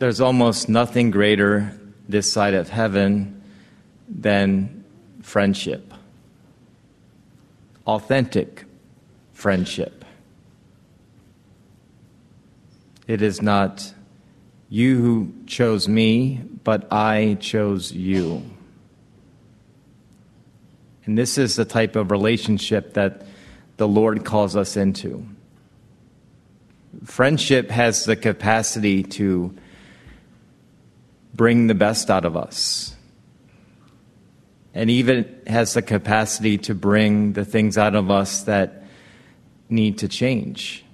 There's almost nothing greater this side of heaven than friendship. Authentic friendship. It is not you who chose me, but I chose you. And this is the type of relationship that the Lord calls us into. Friendship has the capacity to bring the best out of us, and even has the capacity to bring the things out of us that need to change.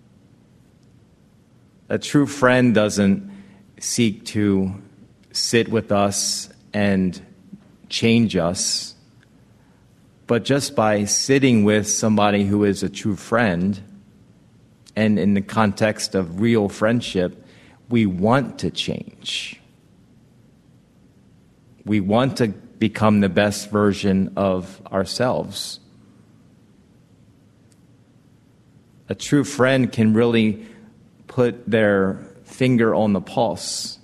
A true friend doesn't seek to sit with us and change us, but just by sitting with somebody who is a true friend, and in the context of real friendship, we want to change. We want to become the best version of ourselves. A true friend can really put their finger on the pulse,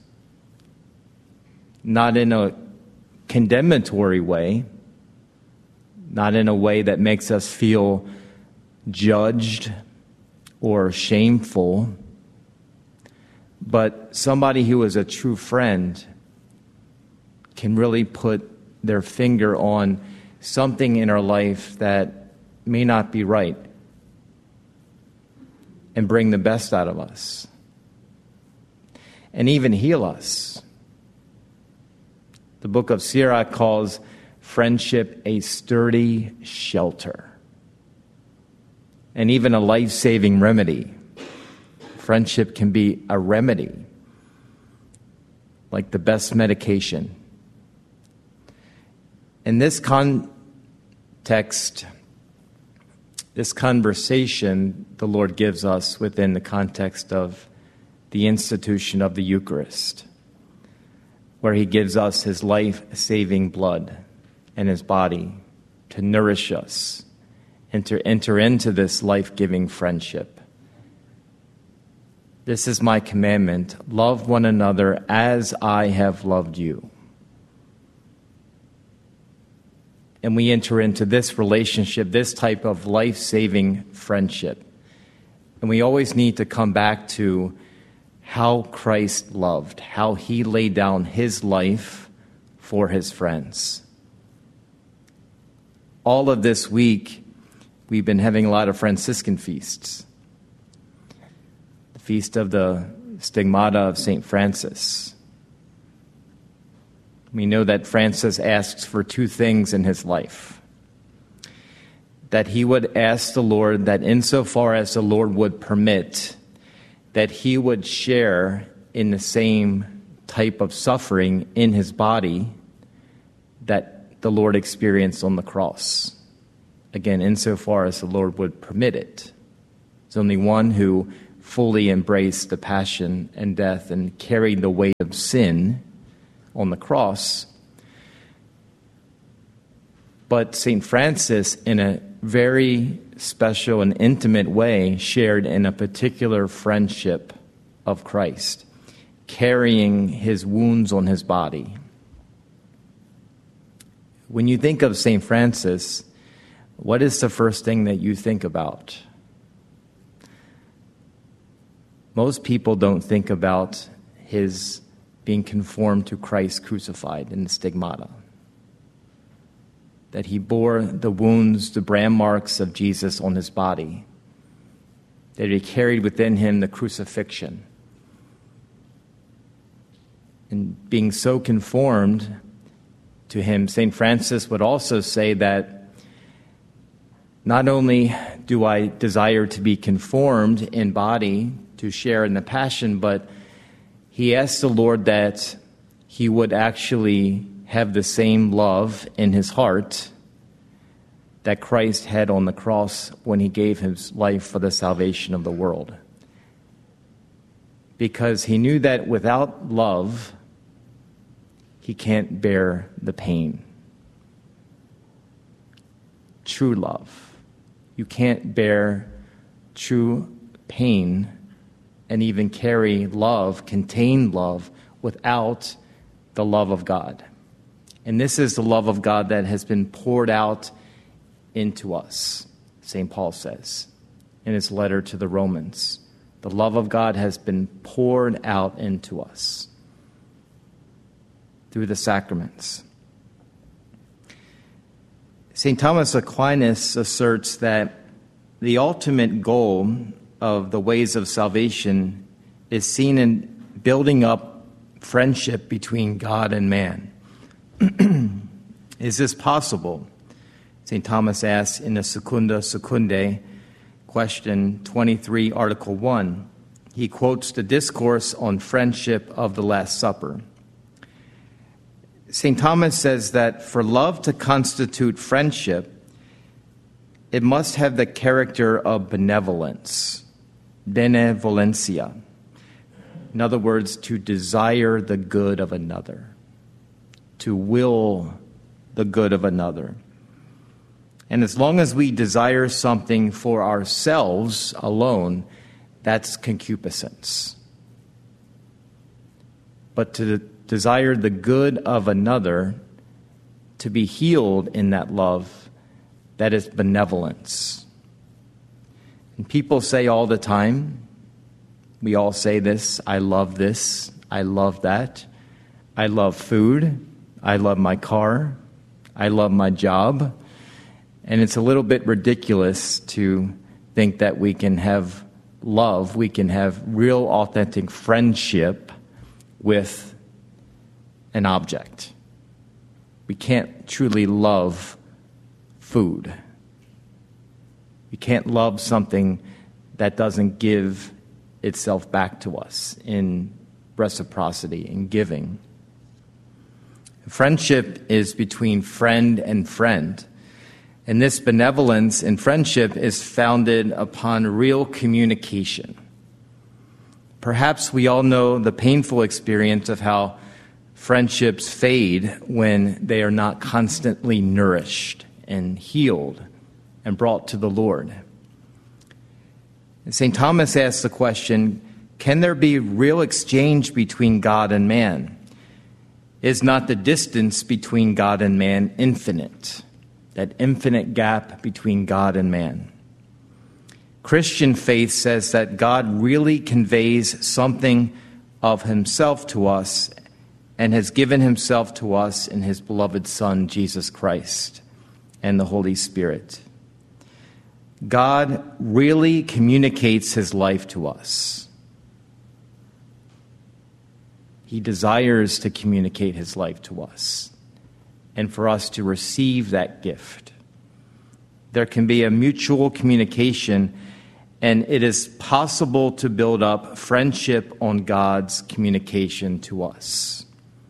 not in a condemnatory way, not in a way that makes us feel judged or shameful, but somebody who is a true friend can really put their finger on something in our life that may not be right and bring the best out of us and even heal us. The book of Sirach calls friendship a sturdy shelter and even a life-saving remedy. Friendship can be a remedy, like the best medication. In this context, this conversation the Lord gives us within the context of the institution of the Eucharist, where he gives us his life-saving blood and his body to nourish us and to enter into this life-giving friendship. This is my commandment: love one another as I have loved you. And we enter into this relationship, this type of life-saving friendship. And we always need to come back to how Christ loved, how he laid down his life for his friends. All of this week, we've been having a lot of Franciscan feasts. The feast of the Stigmata of St. Francis. We know that Francis asks for two things in his life. That he would ask the Lord that insofar as the Lord would permit, that he would share in the same type of suffering in his body that the Lord experienced on the cross. Again, insofar as the Lord would permit it. There's only one who fully embraced the passion and death and carried the weight of sin on the cross. But St. Francis, in a very special and intimate way, shared in a particular friendship of Christ, carrying his wounds on his body. When you think of St. Francis, what is the first thing that you think about? Most people don't think about his being conformed to Christ crucified in the stigmata. That he bore the wounds, the brand marks of Jesus on his body. That he carried within him the crucifixion. And being so conformed to him, St. Francis would also say that not only do I desire to be conformed in body to share in the passion, but he asked the Lord that he would actually have the same love in his heart that Christ had on the cross when he gave his life for the salvation of the world. Because he knew that without love, he can't bear the pain. True love. You can't bear true pain and even carry love, contain love, without the love of God. And this is the love of God that has been poured out into us, St. Paul says in his letter to the Romans. The love of God has been poured out into us through the sacraments. St. Thomas Aquinas asserts that the ultimate goal of the ways of salvation is seen in building up friendship between God and man. Is this possible? St. Thomas asks in the Secunda Secundae, question 23, Article 1. He quotes the discourse on friendship of the Last Supper. St. Thomas says that for love to constitute friendship, it must have the character of benevolence, benevolencia. In other words, to desire the good of another, to will the good of another. And as long as we desire something for ourselves alone, that's concupiscence. But to desire the good of another, to be healed in that love, that is benevolence. And people say all the time, we all say this, I love that, I love food, I love my car, I love my job. And it's a little bit ridiculous to think that we can have love, we can have real authentic friendship with an object. We can't truly love food. We can't love something that doesn't give itself back to us in reciprocity, in giving. Friendship is between friend and friend. And this benevolence and friendship is founded upon real communication. Perhaps we all know the painful experience of how friendships fade when they are not constantly nourished and healed and brought to the Lord. And St. Thomas asks the question, can there be real exchange between God and man? Is not the distance between God and man infinite? That infinite gap between God and man. Christian faith says that God really conveys something of himself to us and has given himself to us in his beloved Son, Jesus Christ, and the Holy Spirit. God really communicates his life to us. He desires to communicate his life to us and for us to receive that gift. There can be a mutual communication, and it is possible to build up friendship on God's communication to us.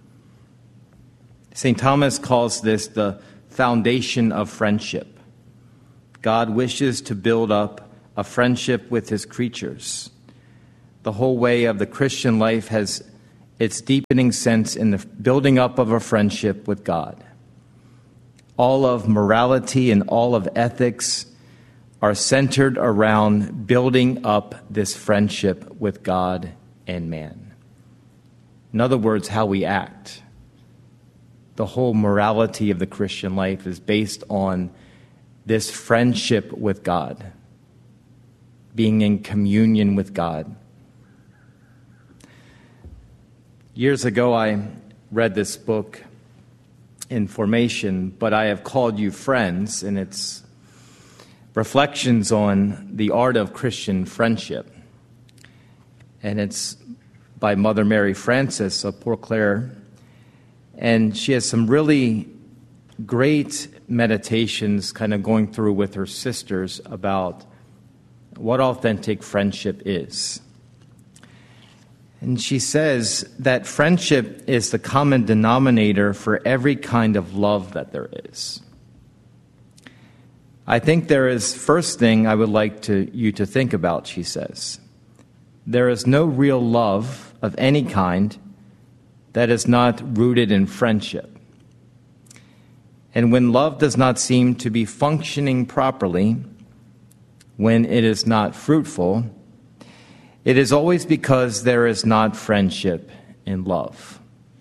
St. Thomas calls this the foundation of friendship. God wishes to build up a friendship with his creatures. The whole way of the Christian life has its deepening sense in the building up of a friendship with God. All of morality and all of ethics are centered around building up this friendship with God and man. In other words, how we act. The whole morality of the Christian life is based on this friendship with God, being in communion with God. Years ago, I read this book in formation, But I Have Called You Friends, and it's reflections on the art of Christian friendship. And it's by Mother Mary Frances of Port Clare. And she has some really great meditations kind of going through with her sisters about what authentic friendship is. And she says that friendship is the common denominator for every kind of love that there is. I think there is, first thing I would like you to think about, she says. There is no real love of any kind that is not rooted in friendship. And when love does not seem to be functioning properly, when it is not fruitful, It is always because there is not friendship in love.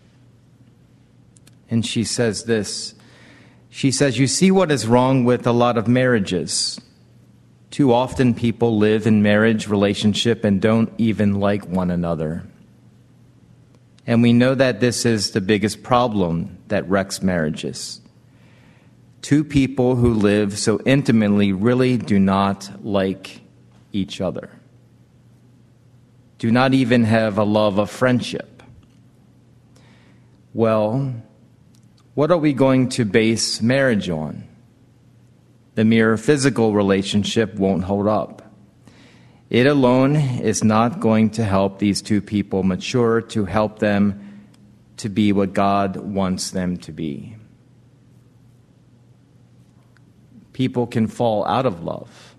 And she says this. She says, you see what is wrong with a lot of marriages. Too often people live in marriage relationship and don't even like one another. And we know that this is the biggest problem that wrecks marriages. Two people who live so intimately really do not like each other. Do not even have a love of friendship. Well, what are we going to base marriage on? The mere physical relationship won't hold up. It alone is not going to help these two people mature to help them to be what God wants them to be. People can fall out of love,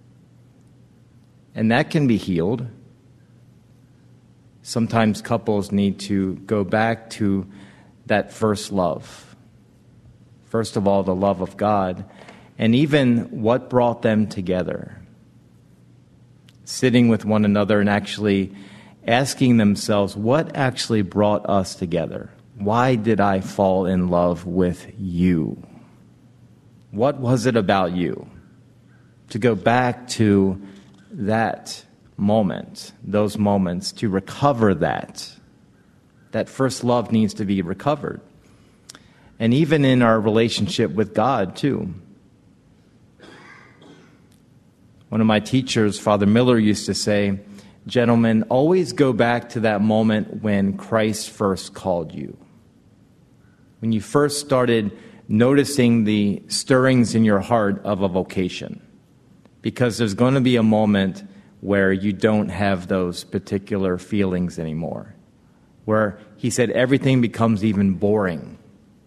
and that can be healed. Sometimes couples need to go back to that first love. First of all, the love of God, and even what brought them together. Sitting with one another and actually asking themselves, what actually brought us together? Why did I fall in love with you? What was it about you? To go back to that moment, those moments, to recover that. That first love needs to be recovered. And even in our relationship with God, too. One of my teachers, Father Miller, used to say, gentlemen, always go back to that moment when Christ first called you. When you first started noticing the stirrings in your heart of a vocation. Because there's going to be a moment where you don't have those particular feelings anymore. Where he said everything becomes even boring.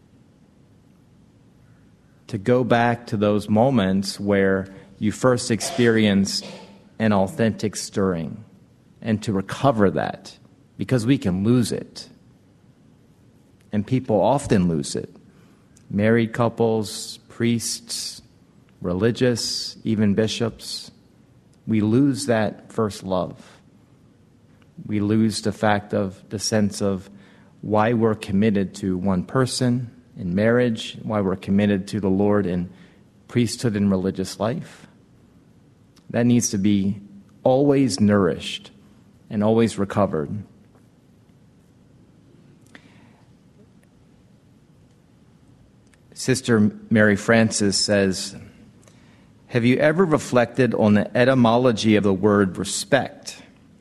To go back to those moments where you first experienced an authentic stirring. And to recover that. Because we can lose it. And people often lose it. Married couples, priests, religious, even bishops. We lose that first love. We lose the fact of the sense of why we're committed to one person in marriage, why we're committed to the Lord in priesthood and religious life. That needs to be always nourished and always recovered. Sister Mary Frances says, have you ever reflected on the etymology of the word respect?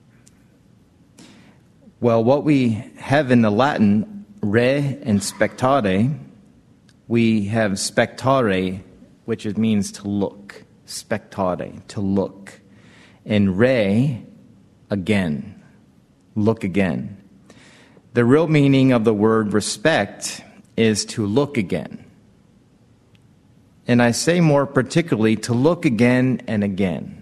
Well, what we have in the Latin, re and spectare, we have spectare, which it means to look. Spectare, to look. And re, again. Look again. The real meaning of the word respect is to look again. And I say more particularly to look again and again.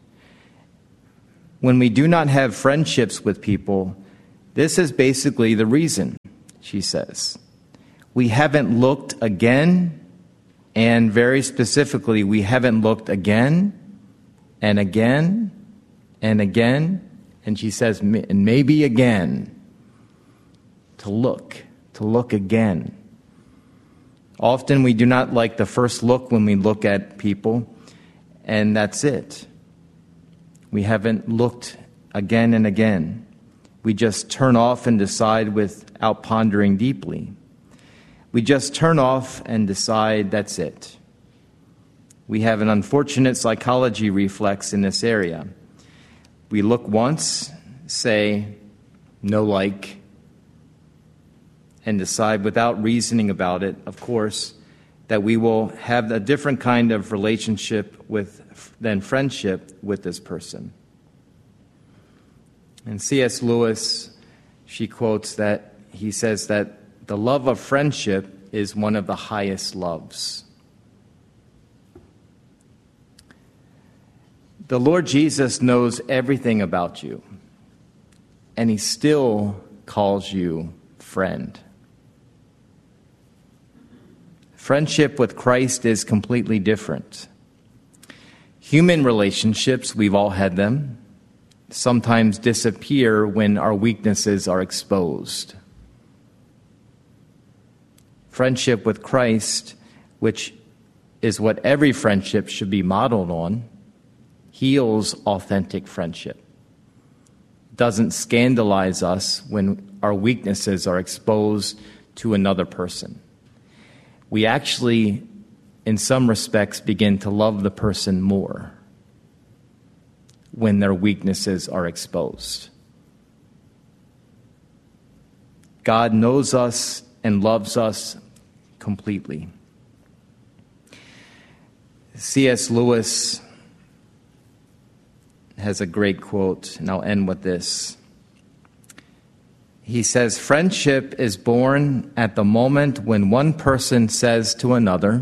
When we do not have friendships with people, this is basically the reason, she says. We haven't looked again, and very specifically, we haven't looked again and again and again, and she says, and maybe again, to look again. Often we do not like the first look when we look at people, and that's it. We haven't looked again and again. We just turn off and decide without pondering deeply. We just turn off and decide that's it. We have an unfortunate psychology reflex in this area. We look once, say, no like, and decide without reasoning about it, of course, that we will have a different kind of relationship than friendship with this person. And C.S. Lewis, she quotes that, he says that the love of friendship is one of the highest loves. The Lord Jesus knows everything about you, and he still calls you friend. Friendship with Christ is completely different. Human relationships, we've all had them. sometimes disappear when our weaknesses are exposed. Friendship with Christ, which is what every friendship should be modeled on, heals authentic friendship. Doesn't scandalize us when our weaknesses are exposed to another person. We actually, in some respects, begin to love the person more when their weaknesses are exposed. God knows us and loves us completely. C.S. Lewis has a great quote, and I'll end with this. He says, "Friendship is born at the moment when one person says to another,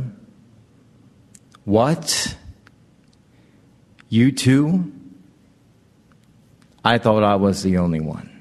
'What? You too? I thought I was the only one.'"